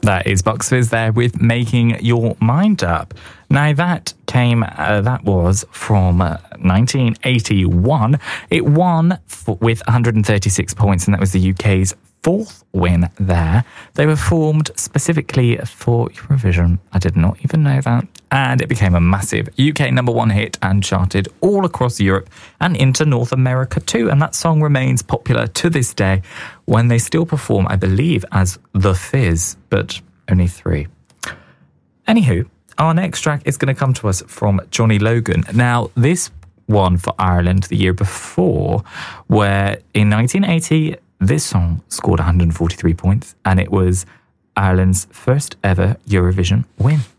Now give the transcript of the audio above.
That is Box Fizz there with Making Your Mind Up. Now that was from 1981. It won with 136 points, and that was the UK's fourth win there. They were formed specifically for Eurovision. I did not even know that. And it became a massive UK number one hit and charted all across Europe and into North America too. And that song remains popular to this day, when they still perform, I believe, as The Fizz, but only 3. Anywho, our next track is going to come to us from Johnny Logan. Now, this one for Ireland the year before, where in 1980, this song scored 143 points, and it was Ireland's first ever Eurovision win.